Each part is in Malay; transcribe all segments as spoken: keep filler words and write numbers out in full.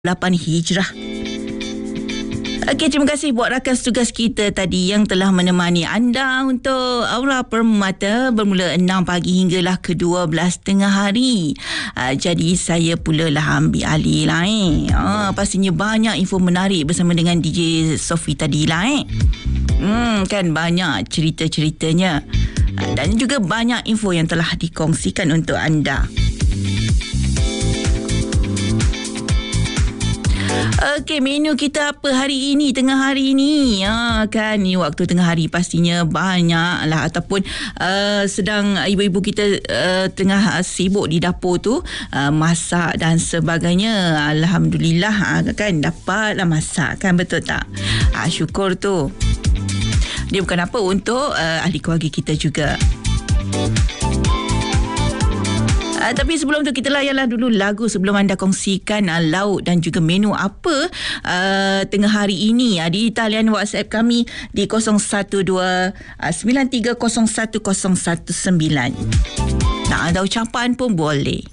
lapan Hijrah. Okey, terima kasih buat rakan tugas kita tadi yang telah menemani anda untuk Aura Permata bermula enam pagi hinggalah ke dua belas tengah hari. Uh, jadi saya pula lah ambil alih lah eh. Uh, pastinya banyak info menarik bersama dengan D J Sophie tadi lah eh. Hmm, kan banyak cerita-ceritanya. Uh, dan juga banyak info yang telah dikongsikan untuk anda. Okey, menu kita apa hari ini, tengah hari ini? Ha, kan, ni waktu tengah hari pastinya banyak lah ataupun uh, sedang ibu-ibu kita uh, tengah sibuk di dapur tu, uh, masak dan sebagainya. Alhamdulillah, uh, kan, dapatlah masak, kan, betul tak? Uh, syukur tu. Dia bukan apa, untuk uh, ahli keluarga kita juga. Uh, tapi sebelum tu kita layanlah dulu lagu sebelum anda kongsikan uh, lauk dan juga menu apa uh, tengah hari ini uh, di talian WhatsApp kami di kosong satu dua sembilan tiga kosong satu kosong satu sembilan. Nak ada ucapan pun boleh.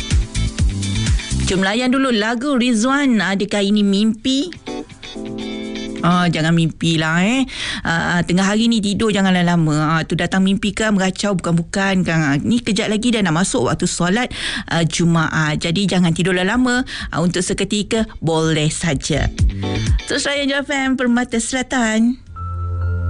Jom layan dulu lagu Rizwan, adakah ini mimpi? Ah, jangan mimpi lah eh. Ah, tengah hari ni tidur janganlah lama. Ah, tu datang mimpi kan meracau bukan-bukan kan. Ah, ni kejap lagi dah nak masuk waktu solat ah, Jumaat. Jadi jangan tidurlah lama. Ah, untuk seketika boleh saja. Terus Raya F M Permata Selatan.